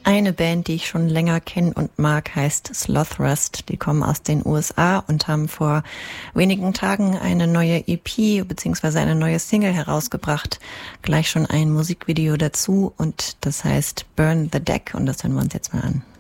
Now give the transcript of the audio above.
Eine Band, die ich schon länger kenne und mag, heißt Slothrust. Die kommen aus den USA und haben vor wenigen Tagen eine neue EP bzw. eine neue Single herausgebracht. Gleich schon ein Musikvideo dazu und das heißt Burn the Deck und das hören wir uns jetzt mal an.